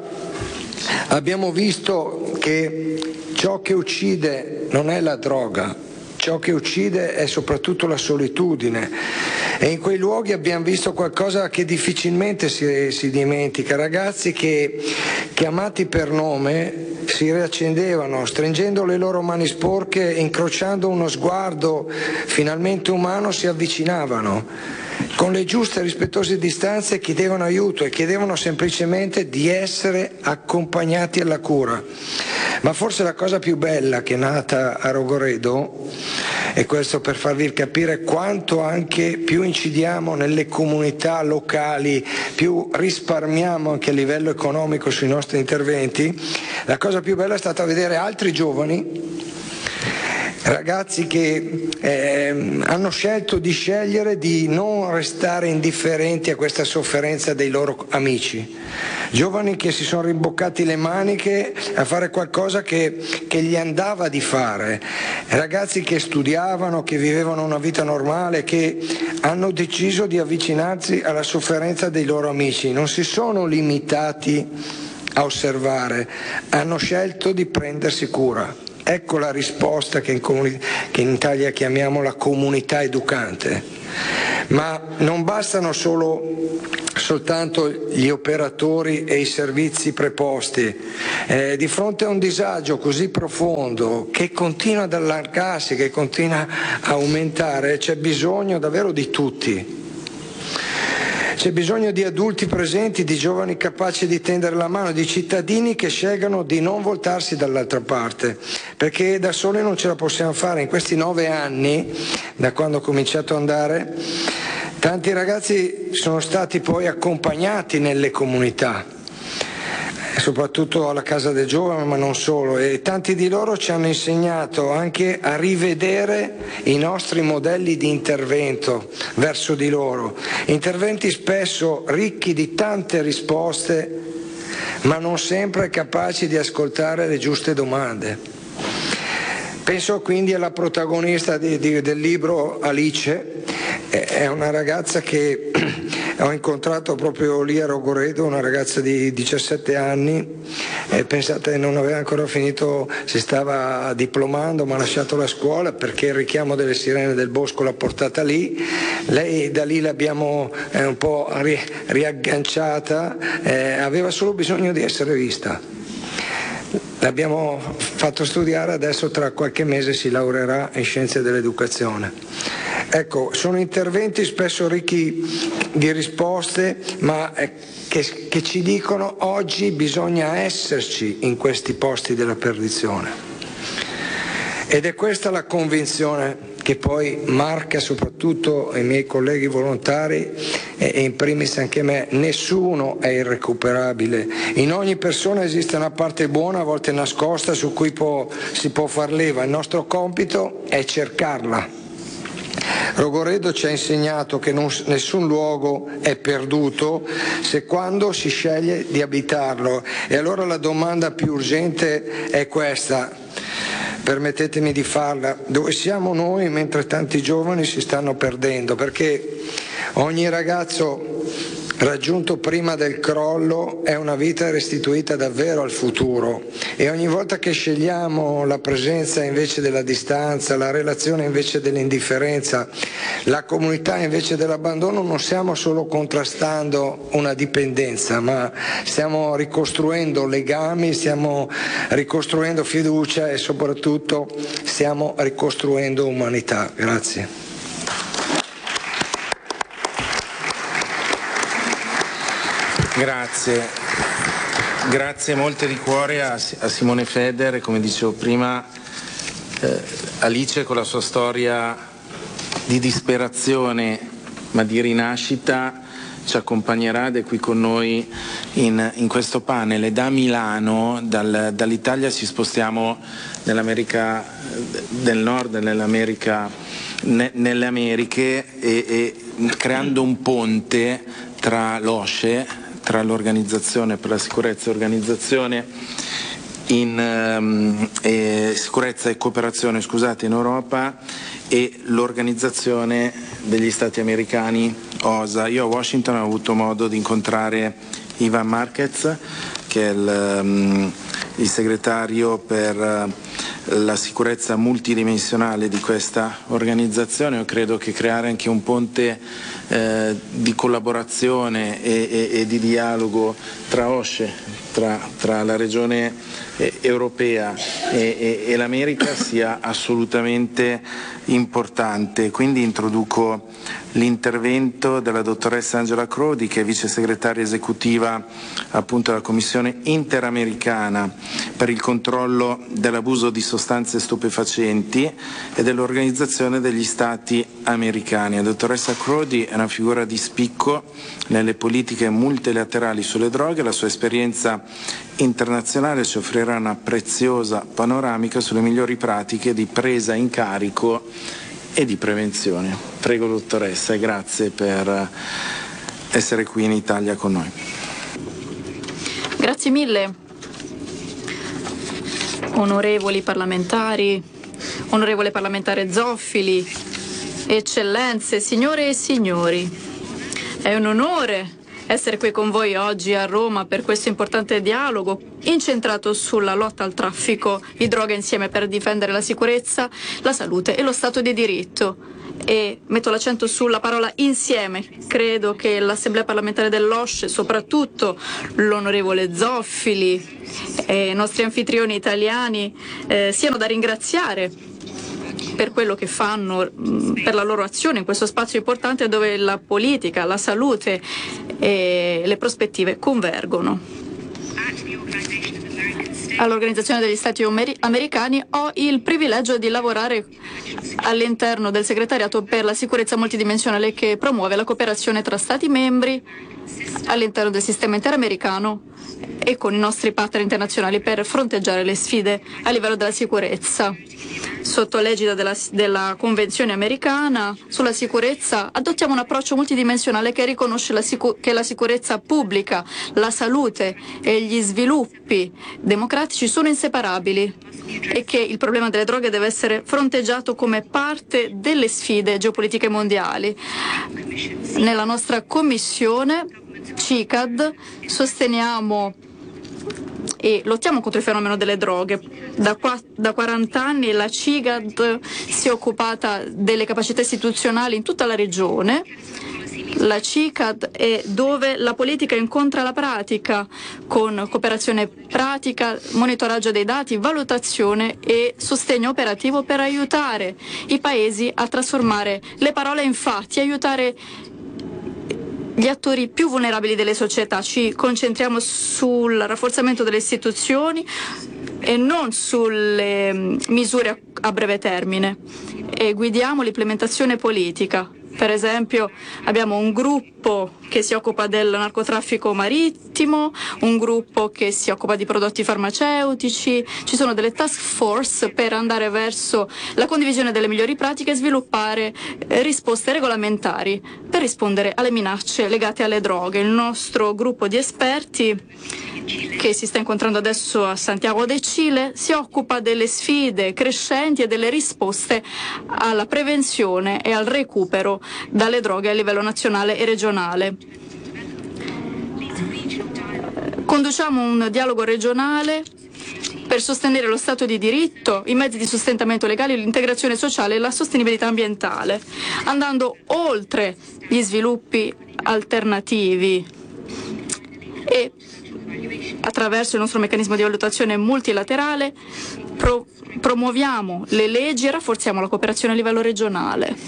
abbiamo visto che ciò che uccide non è la droga, ciò che uccide è soprattutto la solitudine, e in quei luoghi abbiamo visto qualcosa che difficilmente si, si dimentica: ragazzi che, chiamati per nome, si riaccendevano, stringendo le loro mani sporche, incrociando uno sguardo finalmente umano, si avvicinavano con le giuste e rispettose distanze, chiedevano aiuto e chiedevano semplicemente di essere accompagnati alla cura. Ma forse la cosa più bella che è nata a Rogoredo, e questo per farvi capire quanto anche più incidiamo nelle comunità locali, più risparmiamo anche a livello economico sui nostri interventi, la cosa più bella è stata vedere altri giovani ragazzi che eh, hanno scelto di scegliere di non restare indifferenti a questa sofferenza dei loro amici, giovani che si sono rimboccati le maniche a fare qualcosa che, che gli andava di fare, ragazzi che studiavano, che vivevano una vita normale, che hanno deciso di avvicinarsi alla sofferenza dei loro amici, non si sono limitati a osservare, hanno scelto di prendersi cura. Ecco la risposta che in, comuni- che in Italia chiamiamo la comunità educante. Ma non bastano solo soltanto gli operatori e i servizi preposti. Eh, di fronte a un disagio così profondo che continua ad allargarsi, che continua a aumentare, c'è bisogno davvero di tutti. C'è bisogno di adulti presenti, di giovani capaci di tendere la mano, di cittadini che scelgano di non voltarsi dall'altra parte, perché da soli non ce la possiamo fare. In questi nove anni, da quando ho cominciato ad andare, tanti ragazzi sono stati poi accompagnati nelle comunità, soprattutto alla Casa del Giovane, ma non solo, e tanti di loro ci hanno insegnato anche a rivedere i nostri modelli di intervento verso di loro, interventi spesso ricchi di tante risposte, ma non sempre capaci di ascoltare le giuste domande. Penso quindi alla protagonista di, di, del libro, Alice, è una ragazza che ho incontrato proprio lì a Rogoredo, una ragazza di diciassette anni, e pensate, non aveva ancora finito, si stava diplomando, ma ha lasciato la scuola perché il richiamo delle sirene del bosco l'ha portata lì. Lei da lì l'abbiamo eh, un po' ri- riagganciata, eh, aveva solo bisogno di essere vista. L'abbiamo fatto studiare, adesso tra qualche mese si laureerà in scienze dell'educazione. Ecco, sono interventi spesso ricchi di risposte, ma che, che ci dicono oggi bisogna esserci in questi posti della perdizione. Ed è questa la convinzione che poi marca soprattutto i miei colleghi volontari e in primis anche me: nessuno è irrecuperabile. In ogni persona esiste una parte buona, a volte nascosta, su cui può, si può far leva. Il nostro compito è cercarla. Rogoredo ci ha insegnato che non, nessun luogo è perduto se quando si sceglie di abitarlo. E allora la domanda più urgente è questa, permettetemi di farla: dove siamo noi mentre tanti giovani si stanno perdendo? Perché ogni ragazzo raggiunto prima del crollo è una vita restituita davvero al futuro, e ogni volta che scegliamo la presenza invece della distanza, la relazione invece dell'indifferenza, la comunità invece dell'abbandono, non stiamo solo contrastando una dipendenza, ma stiamo ricostruendo legami, stiamo ricostruendo fiducia e soprattutto stiamo ricostruendo umanità. Grazie. Grazie, grazie molte di cuore a, a Simone Feder, e come dicevo prima, eh, Alice con la sua storia di disperazione ma di rinascita ci accompagnerà ed è qui con noi in, in questo panel. E da Milano, dal, dall'Italia ci spostiamo nell'America del Nord, nell'America, ne, nelle Americhe, e, e creando un ponte tra l'OSCE, tra l'Organizzazione per la Sicurezza e Organizzazione in um, eh, Sicurezza e Cooperazione, scusate, in Europa, e l'Organizzazione degli Stati Americani, O S A. Io a Washington ho avuto modo di incontrare Ivan Marquez, che è il, um, il segretario per uh, la sicurezza multidimensionale di questa organizzazione. Io credo che creare anche un ponte eh, di collaborazione e, e, e di dialogo tra OSCE, tra, tra la regione eh, europea e, e, e l'America sia assolutamente importante. Quindi introduco l'intervento della dottoressa Angela Crowdy, che è vice segretaria esecutiva appunto della Commissione Interamericana per il controllo dell'abuso di sostanze stupefacenti e dell'Organizzazione degli Stati Americani. La dottoressa Crowdy è una figura di spicco nelle politiche multilaterali sulle droghe. La sua esperienza internazionale ci offrirà una preziosa panoramica sulle migliori pratiche di presa in carico e di prevenzione. Prego dottoressa e grazie per essere qui in Italia con noi. Grazie mille, onorevoli parlamentari, onorevole parlamentare Zoffili, eccellenze, signore e signori. È un onore essere qui con voi oggi a Roma per questo importante dialogo incentrato sulla lotta al traffico di droga insieme per difendere la sicurezza, la salute e lo Stato di diritto. E metto l'accento sulla parola insieme. Credo che l'Assemblea parlamentare dell'O S C E, soprattutto l'onorevole Zoffili e i nostri anfitrioni italiani eh, siano da ringraziare per quello che fanno, per la loro azione in questo spazio importante dove la politica, la salute e le prospettive convergono. All'Organizzazione degli Stati Americani ho il privilegio di lavorare all'interno del segretariato per la sicurezza multidimensionale che promuove la cooperazione tra Stati membri all'interno del sistema interamericano e con i nostri partner internazionali per fronteggiare le sfide a livello della sicurezza. Sotto l'egida della, della Convenzione americana sulla sicurezza adottiamo un approccio multidimensionale che riconosce la sicu- che la sicurezza pubblica, la salute e gli sviluppi democratici sono inseparabili e che il problema delle droghe deve essere fronteggiato come parte delle sfide geopolitiche mondiali. Nella nostra commissione C I C A D sosteniamo e lottiamo contro il fenomeno delle droghe. Da, qua, da quaranta anni la C I C A D si è occupata delle capacità istituzionali in tutta la regione. La C I C A D è dove la politica incontra la pratica con cooperazione pratica, monitoraggio dei dati, valutazione e sostegno operativo per aiutare i paesi a trasformare le parole in fatti, aiutare gli attori più vulnerabili delle società. Ci concentriamo sul rafforzamento delle istituzioni e non sulle misure a breve termine e guidiamo l'implementazione politica. Per esempio abbiamo un gruppo che si occupa del narcotraffico marittimo, un gruppo che si occupa di prodotti farmaceutici, ci sono delle task force per andare verso la condivisione delle migliori pratiche e sviluppare risposte regolamentari per rispondere alle minacce legate alle droghe. Il nostro gruppo di esperti che si sta incontrando adesso a Santiago de Chile si occupa delle sfide crescenti e delle risposte alla prevenzione e al recupero dalle droghe a livello nazionale e regionale. Conduciamo un dialogo regionale per sostenere lo Stato di diritto, i mezzi di sostentamento legale, l'integrazione sociale e la sostenibilità ambientale, andando oltre gli sviluppi alternativi e attraverso il nostro meccanismo di valutazione multilaterale pro- promuoviamo le leggi e rafforziamo la cooperazione a livello regionale.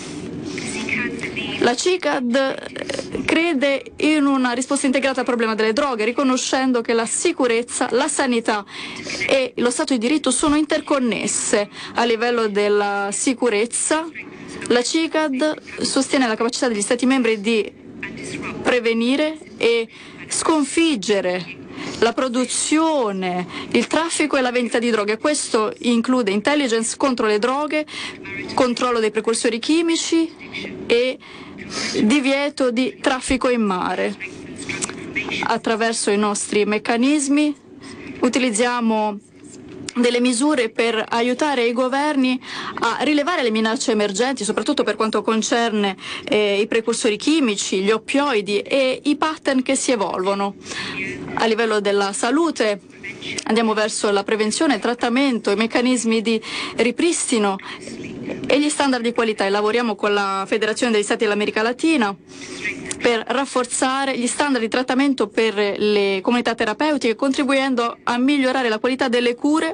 La C I C A D crede in una risposta integrata al problema delle droghe, riconoscendo che la sicurezza, la sanità e lo Stato di diritto sono interconnesse. A livello della sicurezza, la C I C A D sostiene la capacità degli Stati membri di prevenire e sconfiggere la produzione, il traffico e la vendita di droghe. Questo include intelligence contro le droghe, controllo dei precursori chimici e divieto di traffico in mare. Attraverso i nostri meccanismi utilizziamo delle misure per aiutare i governi a rilevare le minacce emergenti, soprattutto per quanto concerne eh, i precursori chimici, gli oppioidi e i pattern che si evolvono. A livello della salute andiamo verso la prevenzione, il trattamento, i meccanismi di ripristino e gli standard di qualità e lavoriamo con la Federazione degli Stati dell'America Latina per rafforzare gli standard di trattamento per le comunità terapeutiche, contribuendo a migliorare la qualità delle cure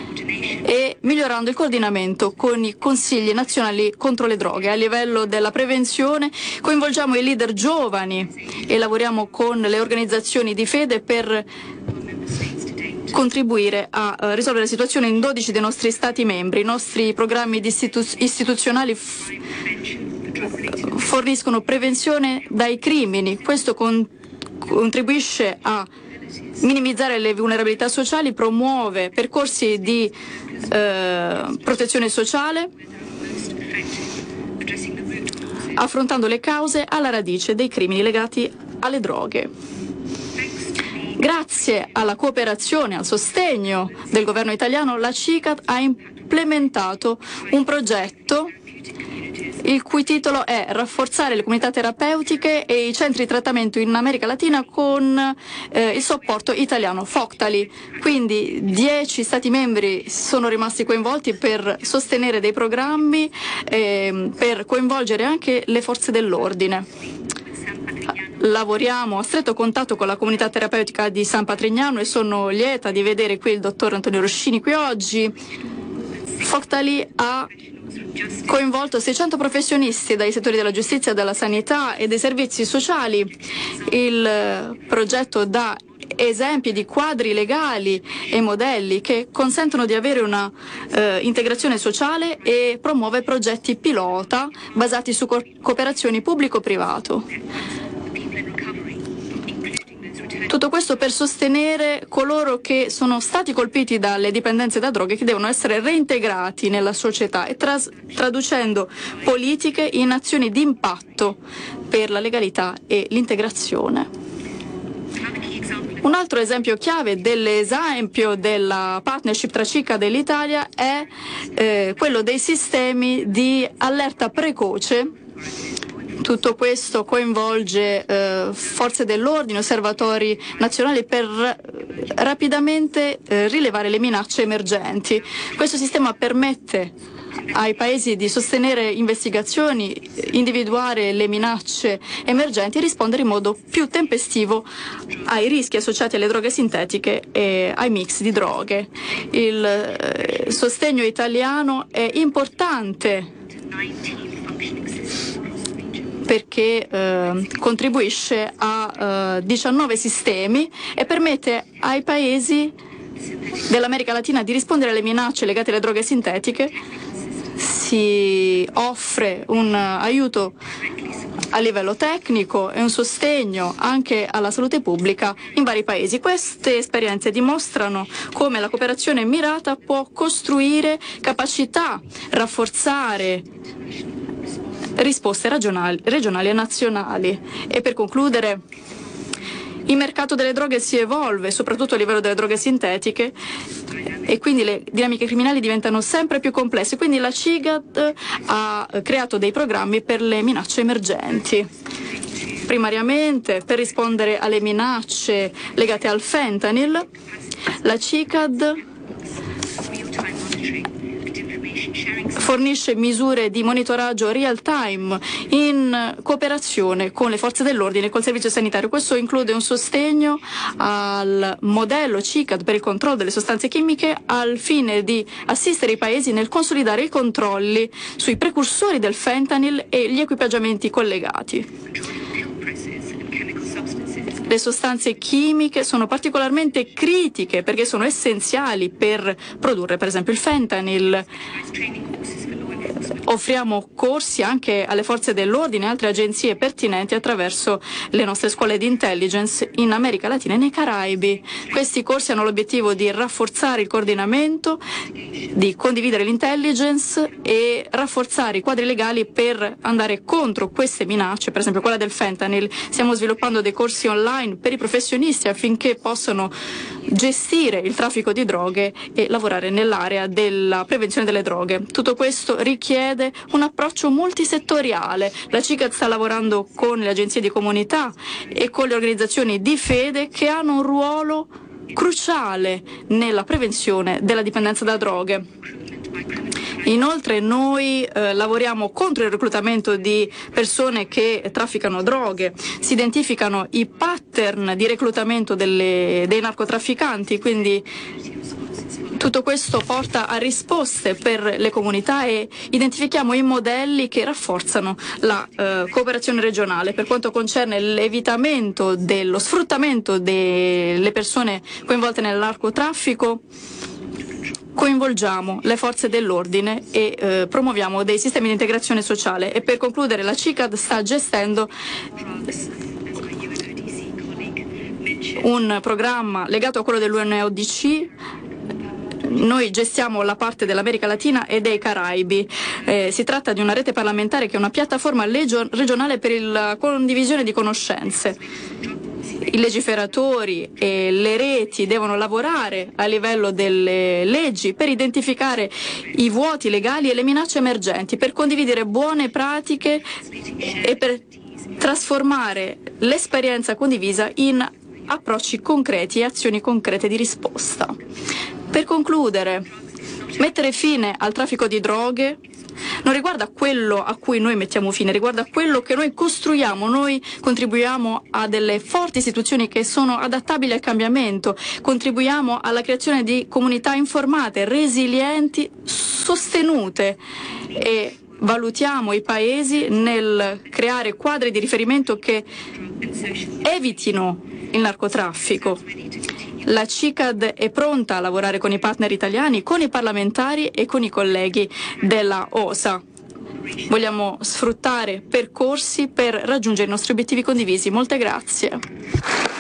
e migliorando il coordinamento con i consigli nazionali contro le droghe. A livello della prevenzione coinvolgiamo i leader giovani e lavoriamo con le organizzazioni di fede per contribuire a uh, risolvere la situazione in dodici dei nostri Stati membri. I nostri programmi di istitu- istituzionali f- forniscono prevenzione dai crimini. Questo con- contribuisce a minimizzare le vulnerabilità sociali, promuove percorsi di eh, protezione sociale, affrontando le cause alla radice dei crimini legati alle droghe. Grazie alla cooperazione, al sostegno del governo italiano, la C I C A D ha implementato un progetto il cui titolo è Rafforzare le comunità terapeutiche e i centri di trattamento in America Latina con eh, il supporto italiano Foctali. Quindi dieci Stati membri sono rimasti coinvolti per sostenere dei programmi, eh, per coinvolgere anche le forze dell'ordine. Lavoriamo a stretto contatto con la comunità terapeutica di San Patrignano e sono lieta di vedere qui il dottor Antonio Roscini qui oggi. Foctali ha coinvolto seicento professionisti dai settori della giustizia, della sanità e dei servizi sociali. Il progetto dà esempi di quadri legali e modelli che consentono di avere una eh, integrazione sociale e promuove progetti pilota basati su co- cooperazioni pubblico-privato. Tutto questo per sostenere coloro che sono stati colpiti dalle dipendenze da droghe, che devono essere reintegrati nella società e tras- traducendo politiche in azioni di impatto per la legalità e l'integrazione. Un altro esempio chiave dell'esempio della partnership tra C I C A D e l'Italia è eh, quello dei sistemi di allerta precoce. Tutto questo coinvolge eh, forze dell'ordine, osservatori nazionali per eh, rapidamente eh, rilevare le minacce emergenti. Questo sistema permette ai paesi di sostenere investigazioni, individuare le minacce emergenti e rispondere in modo più tempestivo ai rischi associati alle droghe sintetiche e ai mix di droghe. Il eh, sostegno italiano è importante perché eh, contribuisce a eh, diciannove sistemi e permette ai paesi dell'America Latina di rispondere alle minacce legate alle droghe sintetiche. Si offre un aiuto a livello tecnico e un sostegno anche alla salute pubblica in vari paesi. Queste esperienze dimostrano come la cooperazione mirata può costruire capacità, rafforzare risposte regionali, regionali e nazionali. E per concludere, il mercato delle droghe si evolve, soprattutto a livello delle droghe sintetiche, e quindi le dinamiche criminali diventano sempre più complesse. Quindi la C I C A D ha creato dei programmi per le minacce emergenti. Primariamente per rispondere alle minacce legate al fentanyl, la C I C A D fornisce misure di monitoraggio real time in cooperazione con le forze dell'ordine e col servizio sanitario. Questo include un sostegno al modello C I C A D per il controllo delle sostanze chimiche al fine di assistere i paesi nel consolidare i controlli sui precursori del fentanyl e gli equipaggiamenti collegati. Le sostanze chimiche sono particolarmente critiche perché sono essenziali per produrre per esempio il fentanyl. Offriamo corsi anche alle forze dell'ordine e altre agenzie pertinenti attraverso le nostre scuole di intelligence in America Latina e nei Caraibi. Questi corsi hanno l'obiettivo di rafforzare il coordinamento, di condividere l'intelligence e rafforzare i quadri legali per andare contro queste minacce, per esempio quella del fentanyl. Stiamo sviluppando dei corsi online per i professionisti affinché possano gestire il traffico di droghe e lavorare nell'area della prevenzione delle droghe. Tutto questo richiede un approccio multisettoriale. La C I C A D sta lavorando con le agenzie di comunità e con le organizzazioni di fede che hanno un ruolo cruciale nella prevenzione della dipendenza da droghe. Inoltre noi eh, lavoriamo contro il reclutamento di persone che trafficano droghe, si identificano i pattern di reclutamento delle, dei narcotrafficanti, quindi tutto questo porta a risposte per le comunità e identifichiamo i modelli che rafforzano la eh, cooperazione regionale. Per quanto concerne l'evitamento dello sfruttamento delle persone coinvolte nel narcotraffico, coinvolgiamo le forze dell'ordine e eh, promuoviamo dei sistemi di integrazione sociale. E per concludere, la C I C A D sta gestendo un programma legato a quello dell'U N O D C. Noi gestiamo la parte dell'America Latina e dei Caraibi. Eh, si tratta di una rete parlamentare che è una piattaforma legio- regionale per la condivisione di conoscenze. I legiferatori e le reti devono lavorare a livello delle leggi per identificare i vuoti legali e le minacce emergenti, per condividere buone pratiche e per trasformare l'esperienza condivisa in approcci concreti e azioni concrete di risposta. Per concludere, mettere fine al traffico di droghe non riguarda quello a cui noi mettiamo fine, riguarda quello che noi costruiamo. Noi contribuiamo a delle forti istituzioni che sono adattabili al cambiamento, contribuiamo alla creazione di comunità informate, resilienti, sostenute, e valutiamo i paesi nel creare quadri di riferimento che evitino il narcotraffico. La C I C A D è pronta a lavorare con i partner italiani, con i parlamentari e con i colleghi della O S A. Vogliamo sfruttare percorsi per raggiungere i nostri obiettivi condivisi. Molte grazie.